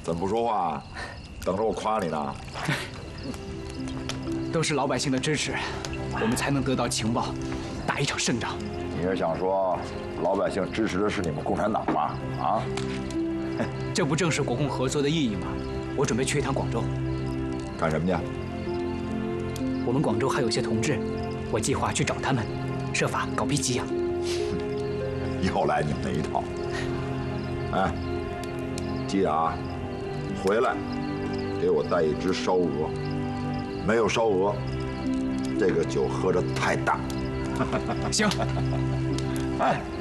怎么不说话？等着我夸你呢？ 都是老百姓的支持，我们才能得到情报，打一场胜仗。 你是想说，老百姓支持的是你们共产党吗？啊？ 这不正是国共合作的意义吗？我准备去一趟广州。 干什么去？ 我们广州还有些同志，我计划去找他们，设法搞批给养。 又来你们那一套。哎，记得啊，回来给我带一只烧鹅，没有烧鹅，这个酒喝着太大。 行。 哎。